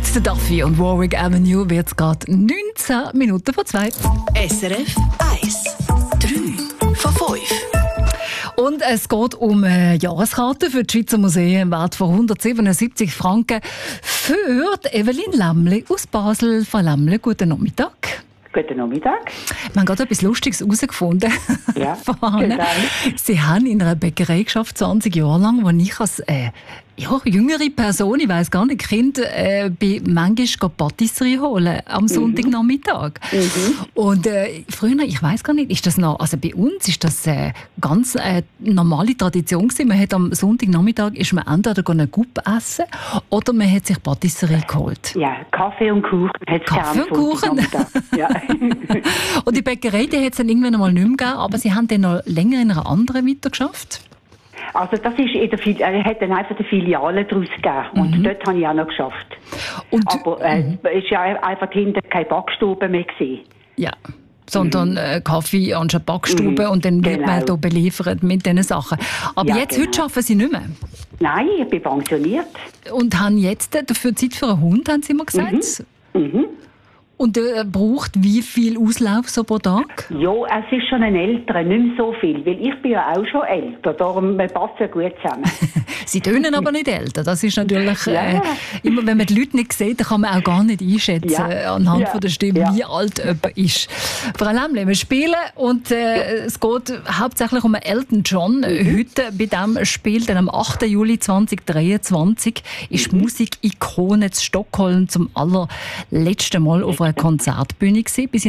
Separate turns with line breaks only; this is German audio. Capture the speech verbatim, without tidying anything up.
Mit der Duffy und Warwick Avenue wird es gerade neunzehn Minuten vor zwei.
S R F eins. drei von fünf.
Und es geht um eine Jahreskarte für die Schweizer Museen im Wert von hundertsiebenundsiebzig Franken für die Evelyn Lämmli aus Basel. Frau Lämmli, guten Nachmittag.
Guten Nachmittag.
Wir haben gerade etwas Lustiges herausgefunden.
Ja,
Vorne. Sie haben in einer Bäckerei geschafft, zwanzig Jahre lang, wo ich als äh, ja, jüngere Person, ich weiss gar nicht, Kind, äh, bin manchmal Patisserie holen am Sonntagnachmittag. Mhm. Und äh, früher, ich weiss gar nicht, ist das noch, also bei uns ist das äh, ganz äh, normale Tradition gewesen. Man hat am Sonntagnachmittag ist man entweder einen Gupp essen oder man hat sich Patisserie geholt.
Ja, Kaffee und Kuchen hat es
Kaffee und Kuchen?
Ja.
Und die Bäckerei, die hat es dann irgendwann einmal nicht mehr gegeben, aber Sie haben dann noch länger in einer anderen weitergeschafft?
Also das ist in der Fili- er hat dann einfach eine Filiale daraus gegeben. Und
Mhm.
dort habe ich auch noch geschafft.
Und,
Aber äh,
mhm.
es war ja einfach hinter keine Backstube mehr gewesen.
Ja, sondern
Mhm.
äh, Kaffee an der Backstube
Mhm.
und dann wird
Genau.
man hier beliefert mit diesen Sachen. Aber
Ja,
jetzt,
genau.
heute arbeiten Sie nicht mehr.
Nein, ich bin pensioniert.
Und haben jetzt dafür Zeit für einen Hund, haben Sie mir gesagt.
Mhm.
Und er braucht wie viel Auslauf so pro Tag?
Ja, es ist schon ein älterer, nicht mehr so viel, weil ich bin ja auch schon älter, darum wir passen gut zusammen.
Sie tönen aber nicht älter. Das ist natürlich,
Ja.
äh, immer wenn man die Leute nicht sieht, dann kann man auch gar nicht einschätzen
Ja.
äh, anhand
Ja.
von der Stimme,
Ja.
wie alt jemand ist. Frau Lämmli, wir spielen und äh, es geht hauptsächlich um Elton John.
Mhm.
Heute bei diesem Spiel, dann am achten Juli zweitausenddreiundzwanzig, ist
Mhm.
Musikikone in Stockholm zum allerletzten Mal auf einer Konzertbühne gewesen. Bis